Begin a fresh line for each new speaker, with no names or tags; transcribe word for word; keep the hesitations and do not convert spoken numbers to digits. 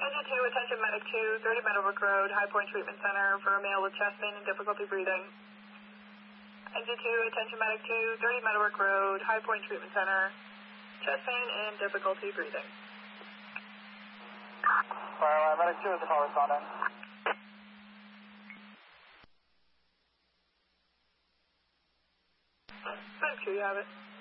Engine two, attention medic two, thirty Meadowbrook Road, High Point Treatment Center for a male with chest pain and difficulty breathing. Engine two, attention medic two, thirty Meadowbrook Road, High Point Treatment Center, chest pain and difficulty breathing.
Alright, medic two is the call responding.
Medic two, you have it.